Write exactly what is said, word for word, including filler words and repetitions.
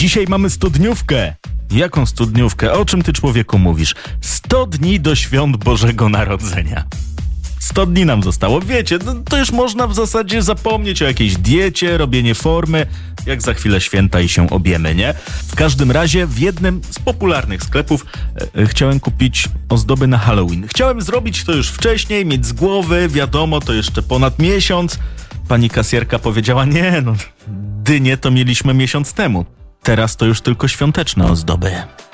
Dzisiaj mamy studniówkę. Jaką studniówkę? O czym ty, człowieku, mówisz? sto dni do świąt Bożego Narodzenia. sto dni nam zostało. Wiecie, no, to już można w zasadzie zapomnieć o jakiejś diecie, robienie formy, jak za chwilę święta i się objemy, nie? W każdym razie w jednym z popularnych sklepów e, chciałem kupić ozdoby na Halloween. Chciałem zrobić to już wcześniej, mieć z głowy, wiadomo, to jeszcze ponad miesiąc. Pani kasjerka powiedziała, nie, no, dynie to mieliśmy miesiąc temu. Teraz to już tylko świąteczne ozdoby.